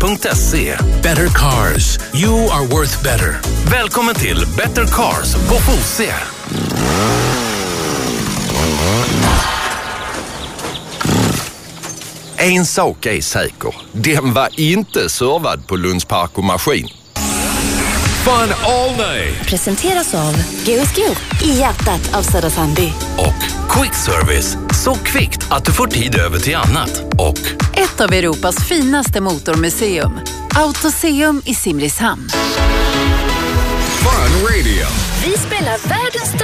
Better.se. Better cars. You are worth better. Välkommen till Better Cars på Fosie. En sak är säker. Den var inte servad på Lunds Park och Maskin. Fun all day. Presenteras av GSG i hjärtat av Södertälje. Och Quick Service. Så kvickt att du får tid över till annat. Och ett av Europas finaste motormuseum. Autoseum i Simrishamn. Fun radio. Vi spelar världens